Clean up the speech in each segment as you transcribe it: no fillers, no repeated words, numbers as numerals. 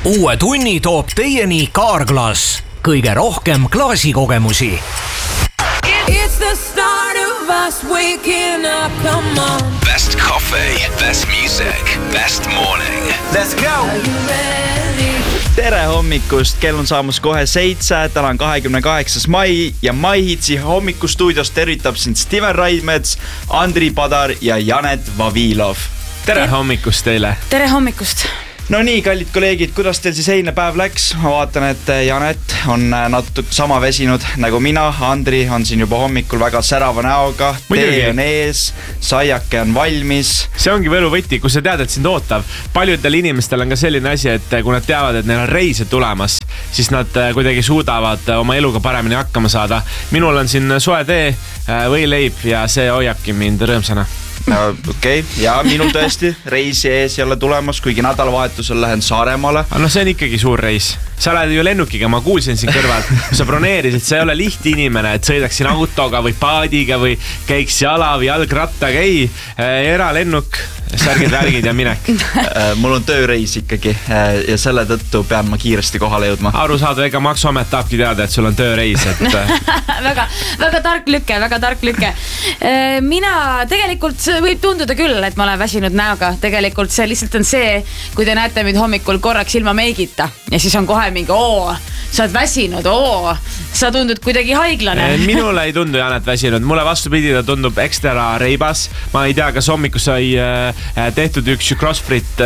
Uue tunni toob teieni Kaarglass. Kõige rohkem klaasikogemusi. It's the start of us waking up, come on. Best coffee, best music, best morning. Let's go! Are you ready? Tere hommikust, kell on saamas kohe 7, täna on 28. mai ja MyHitsi hommikustuudios tervitab sind Steven Raidmets, Andri Padar ja Janet Vavilov. Tere hommikust teile! Tere hommikust! No nii, kallid kolleegid, kuidas teil siis eilne päev läks? Ma vaatan, et Janet on natuke sama vesinud nagu mina. Andri on siin juba hommikul väga särava näoga. Tee on ees, saiake on valmis. See ongi võluvõti, kui sa tead, et sind ootab. Paljudel inimestel on ka selline asi, et kui nad teavad, et neil on reise tulemas, siis nad kuidagi suudavad oma eluga paremini hakkama saada. Minul on siin soe tee, võileib ja see hoiabki mind rõõmsana. Okei, ja minul tõesti reisi ees jälle tulemas, kuigi nädalavahetusel lähen Saaremaale. No see on ikkagi suur reis. Sa oled ju lennukiga, ma kuulsin siin kõrval. Sa broneerisid, sa ei ole liht inimene, et sõidaksin autoga või paadiga või käiks jala või jalgrattaga. Ei, eralennuk, särgid, värgid ja minek. Mul on tööreis ikkagi ja selle tõttu pean ma kiiresti kohale jõudma. Aru saada, ega maksuamet tahabki teada, et sul on tööreis. väga tark lüke. Mina tegelikult võib tunduda küll, et ma olen väsinud näoga. Tegelikult see lihtsalt on see, kui te näete mind hommikul korraks ilma meigita ja siis on kohe mingi, sa oled väsinud, sa tundud kuidagi haiglane. Minule ei tundu Janet väsinud, mulle vastupidi, ta tundub ekstra reibas. Ma ei tea, kas hommikus sai tehtud üks crossfit.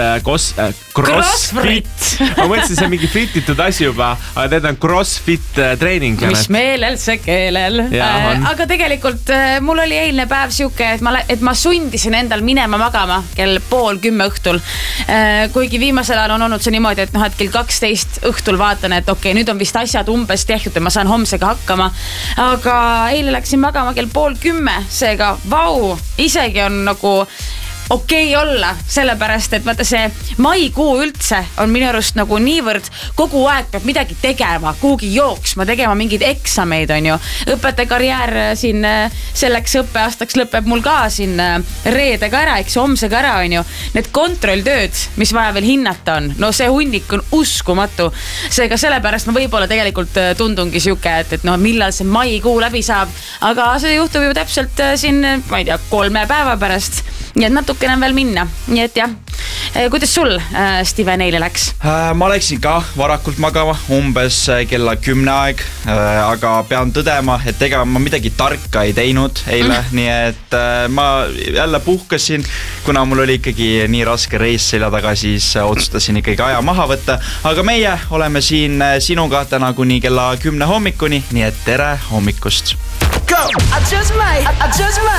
Ma mõtlesin, see on mingi frititud asi juba, aga teda on crossfit treening. Mis meelel see keelel. Aga tegelikult mul oli eilne päev siuke, et ma sundisin endal minema magama kell 9:30 õhtul. Kuigi viimasel ajal on olnud see niimoodi, et kell 12 õhtul vaatan, et okei, nüüd on vist asjad umbes tehtud ja ma saan homsega hakkama. Aga eile läksin magama kell 9:30, seega isegi on nagu okei olla, sellepärast, et vaata see maikuu üldse on minu arust nagu niivõrd kogu aeg peab midagi tegema, kuhugi jooksma, tegema mingeid eksameid, on ju. Õpetajakarjäär siin selleks õppeaastaks lõpeb mul ka siin reedega ära, eks homsega ära, on ju. Need kontrolltööd, mis vaja veel hinnata on, no see hunnik on uskumatu. Seega sellepärast ma võib-olla tegelikult tundungi siuke, et millal see maikuu läbi saab, aga see juhtub ju täpselt siin, ma ei tea, 3 päeva pärast. Nii et natukene on veel minna. Nii et jah. Kuidas sul, Steven, eile läks? Ma läksin ka varakult magama, umbes kella 10 aeg, aga pean tõdema, et ega ma midagi tarka ei teinud eile, nii et ma jälle puhkasin, kuna mul oli ikkagi nii raske reis selja taga, siis otsustasin ikkagi aja maha võtta, aga meie oleme siin sinuga täna kuni kella 10 hommikuni, nii et tere hommikust! Go! I just might